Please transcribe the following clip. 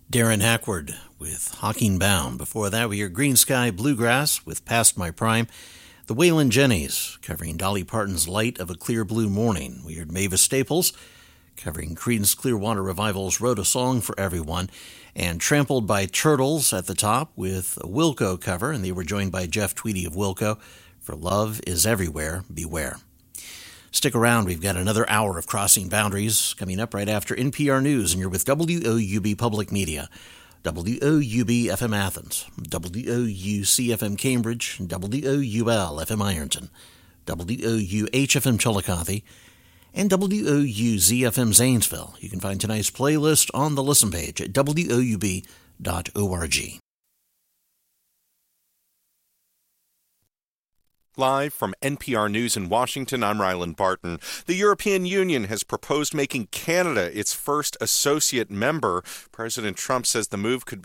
Darren Hackward with Hawking Bound. Before that, we hear Green Sky Bluegrass with Past My Prime. The Waylon Jennys covering Dolly Parton's Light of a Clear Blue Morning. We heard Mavis Staples covering Creedence Clearwater Revival's Wrote a Song for Everyone. And Trampled by Turtles at the top with a Wilco cover, and they were joined by Jeff Tweedy of Wilco for Love is Everywhere, Beware. Stick around, we've got another hour of Crossing Boundaries coming up right after NPR News, and you're with WOUB Public Media, WOUB FM Athens, WOUC FM Cambridge, WOUL FM Ironton, WOUH FM Chillicothe, and WOUZ FM Zanesville. You can find tonight's playlist on the listen page at WOUB.org. Live from NPR News in Washington, I'm Ryland Barton. The European Union has proposed making Canada its first associate member. President Trump says the move could be